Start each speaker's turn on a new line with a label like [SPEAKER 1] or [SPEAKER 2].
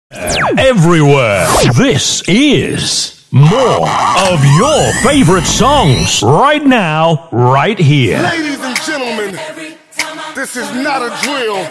[SPEAKER 1] Everywhere. This is more of your favorite songs right now, right here.
[SPEAKER 2] Ladies and gentlemen, this is not a drill.